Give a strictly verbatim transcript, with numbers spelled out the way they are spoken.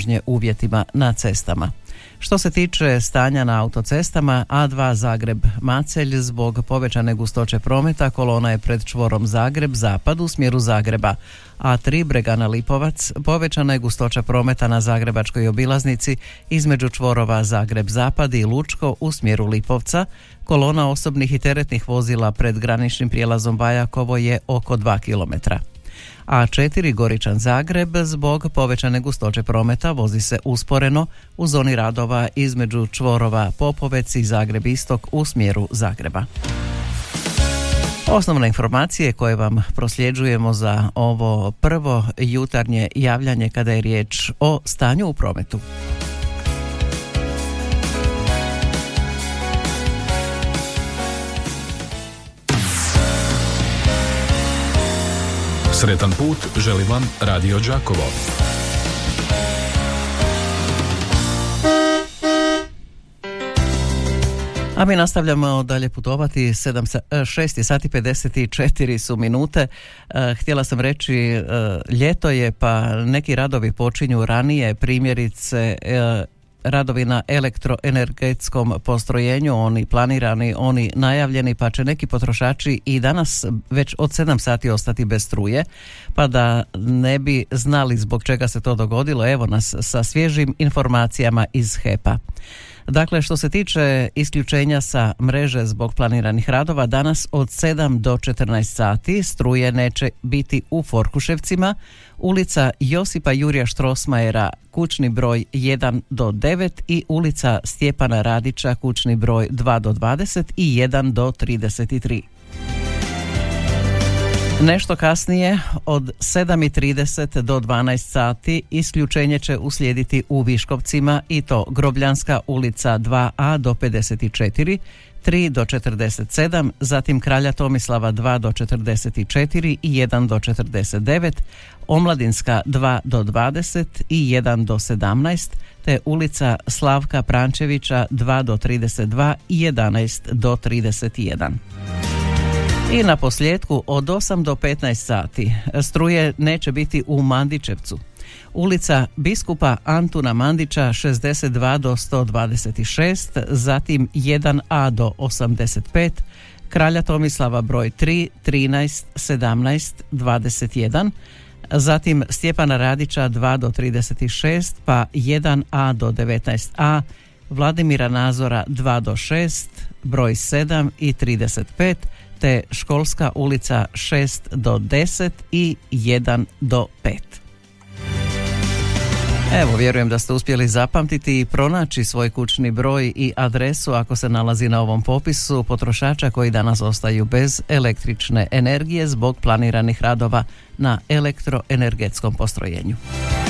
vožnje uvjetima na cestama. Što se tiče stanja na autocestama, A dva Zagreb-Macelj zbog povećane gustoće prometa kolona je pred čvorom Zagreb-Zapad u smjeru Zagreba. A tri Bregana-Lipovac povećana je gustoća prometa na zagrebačkoj obilaznici između čvorova Zagreb-Zapad i Lučko u smjeru Lipovca. Kolona osobnih i teretnih vozila pred graničnim prijelazom Bajakovo je oko dva kilometra. A četiri Goričan-Zagreb zbog povećane gustoće prometa vozi se usporeno u zoni radova između čvorova Popovec i Zagreb-Istok u smjeru Zagreba. Osnovne informacije koje vam prosljeđujemo za ovo prvo jutarnje javljanje kada je riječ o stanju u prometu. Sretan put želi vam Radio Đakovo. A mi nastavljamo dalje putovati. šest sati pedeset četiri su minute. Htjela sam reći, ljeto je pa neki radovi počinju ranije, primjerice radovi na elektroenergetskom postrojenju, oni planirani, oni najavljeni, pa će neki potrošači i danas već od sedam sati ostati bez struje, pa da ne bi znali zbog čega se to dogodilo, evo nas sa svježim informacijama iz H E P-a. Dakle, što se tiče isključenja sa mreže zbog planiranih radova, danas od sedam do četrnaest sati struje neće biti u Forkuševcima, ulica Josipa Jurija Štrosmajera, kućni broj jedan do devet i ulica Stjepana Radića, kućni broj dva do dvadeset i jedan do trideset tri. Nešto kasnije, od sedam i trideset do dvanaest sati, isključenje će uslijediti u Viškovcima i to Grobljanska ulica dva a do pedeset četiri, tri do četrdeset sedam, zatim Kralja Tomislava dva do četrdeset četiri i jedan do četrdeset devet, Omladinska dva do dvadeset i jedan do sedamnaest, te ulica Slavka Prančevića dva do trideset dva i jedanaest do trideset jedan. I na posljedku od osam do petnaest sati struje neće biti u Mandićevcu. Ulica Biskupa Antuna Mandića šezdeset dva do sto dvadeset šest, zatim jedan a do osamdeset pet, Kralja Tomislava broj tri, trinaest, sedamnaest, dvadeset jedan, zatim Stjepana Radića dva do trideset šest, pa jedan a do devetnaest a, Vladimira Nazora dva do šest, broj sedam i trideset pet, te Školska ulica šest do deset i jedan do pet. Evo, vjerujem da ste uspjeli zapamtiti i pronaći svoj kućni broj i adresu ako se nalazi na ovom popisu potrošača koji danas ostaju bez električne energije zbog planiranih radova na elektroenergetskom postrojenju.